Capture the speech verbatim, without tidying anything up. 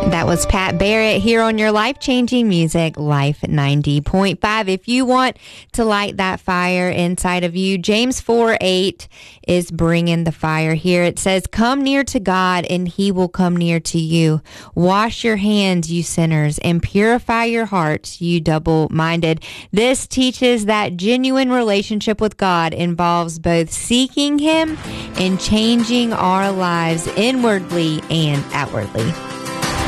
That was Pat Barrett here on your life-changing music, Life ninety point five. If you want to light that fire inside of you, James four eight is bringing the fire here. It says, come near to God and he will come near to you. Wash your hands, you sinners, and purify your hearts, you double-minded. This teaches that genuine relationship with God involves both seeking him and changing our lives inwardly and outwardly.